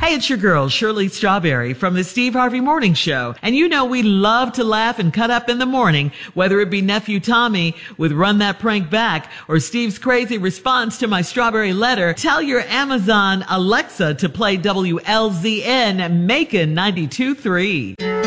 Hey, it's your girl, Shirley Strawberry from the Steve Harvey Morning Show. And you know we love to laugh and cut up in the morning, whether it be Nephew Tommy with Run That Prank Back or Steve's crazy response to my strawberry letter. Tell your Amazon Alexa to play WLZN Macon 92.3.